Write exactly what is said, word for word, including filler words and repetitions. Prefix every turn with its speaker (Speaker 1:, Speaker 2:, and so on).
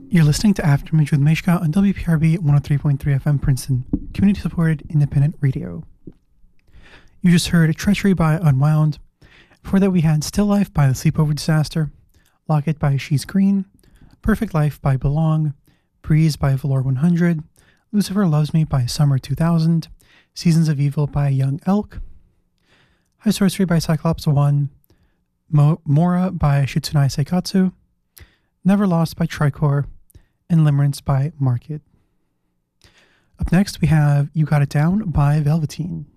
Speaker 1: You're listening to Aftermath with Mishka on W P R B one oh three point three F M Princeton, community-supported independent radio. You just heard Treachery by Unwound. Before that, we had Still Life by The Sleepover Disaster, Lock It by She's Green, Perfect Life by Belong, Breeze by Valor one hundred, Lucifer Loves Me by Summer two thousand, Seasons of Evil by Young Elk, High Sorcery by Cyclops one, Mo- Mora by Shitsunai Seikatsu, Never Lost by Tricor, and Limerence by Market. Up next, we have You Got It Down by Velveteen.